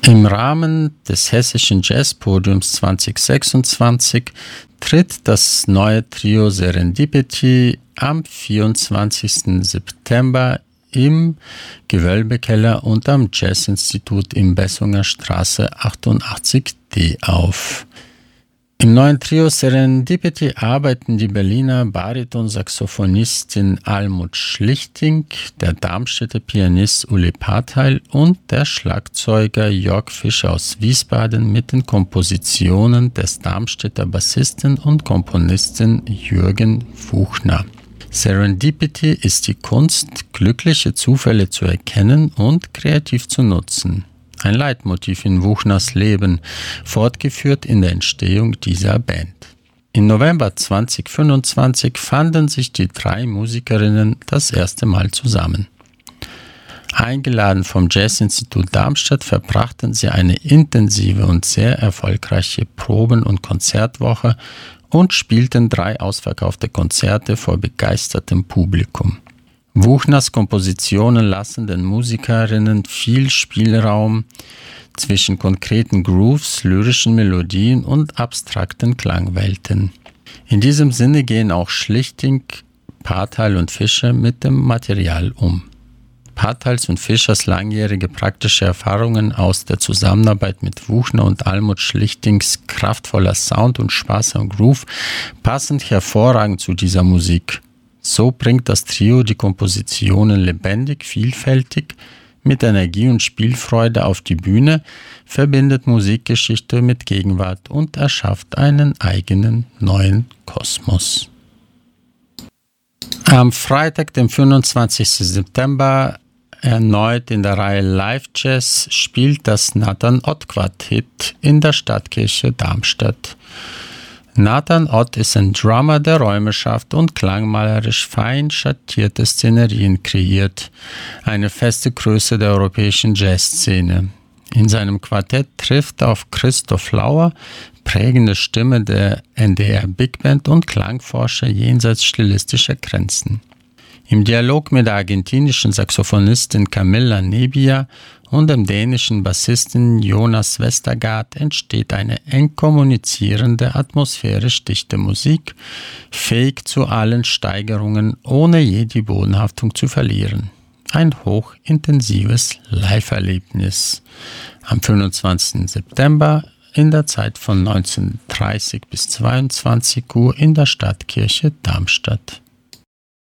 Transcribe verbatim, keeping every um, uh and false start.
Im Rahmen des Hessischen Jazzpodiums zwanzig sechsundzwanzig tritt das neue Trio Serendipity am vierundzwanzigsten September im Gewölbekeller und am Jazzinstitut im Bessunger Straße achtundachtzig D auf. Im neuen Trio Serendipity arbeiten die Berliner Bariton-Saxophonistin Almut Schlichting, der Darmstädter Pianist Uli Parteil und der Schlagzeuger Jörg Fischer aus Wiesbaden mit den Kompositionen des Darmstädter Bassisten und Komponisten Jürgen Wuchner. Serendipity ist die Kunst, glückliche Zufälle zu erkennen und kreativ zu nutzen. Ein Leitmotiv in Wuchners Leben, fortgeführt in der Entstehung dieser Band. Im November zweitausendfünfundzwanzig fanden sich die drei Musikerinnen das erste Mal zusammen. Eingeladen vom Jazzinstitut Darmstadt verbrachten sie eine intensive und sehr erfolgreiche Proben- und Konzertwoche und spielten drei ausverkaufte Konzerte vor begeistertem Publikum. Wuchners Kompositionen lassen den Musikerinnen viel Spielraum zwischen konkreten Grooves, lyrischen Melodien und abstrakten Klangwelten. In diesem Sinne gehen auch Schlichting, Parteil und Fischer mit dem Material um. Parteils und Fischers langjährige praktische Erfahrungen aus der Zusammenarbeit mit Wuchner und Almut Schlichtings kraftvoller Sound und Spaß am Groove passen hervorragend zu dieser Musik. So bringt das Trio die Kompositionen lebendig, vielfältig, mit Energie und Spielfreude auf die Bühne, verbindet Musikgeschichte mit Gegenwart und erschafft einen eigenen neuen Kosmos. Am Freitag, dem fünfundzwanzigsten September, erneut in der Reihe Live Jazz, spielt das Nathan Ott Quartett in der Stadtkirche Darmstadt. Nathan Ott ist ein Drummer, der Räume schafft und klangmalerisch fein schattierte Szenerien kreiert. Eine feste Größe der europäischen Jazzszene. In seinem Quartett trifft er auf Christoph Lauer, prägende Stimme der N D R Big Band und Klangforscher jenseits stilistischer Grenzen. Im Dialog mit der argentinischen Saxophonistin Camilla Nebbia und dem dänischen Bassisten Jonas Westergaard entsteht eine eng kommunizierende, atmosphärisch dichte Musik, fähig zu allen Steigerungen, ohne je die Bodenhaftung zu verlieren. Ein hochintensives Live-Erlebnis. Am fünfundzwanzigsten September in der Zeit von neunzehn Uhr dreißig bis zweiundzwanzig Uhr in der Stadtkirche Darmstadt.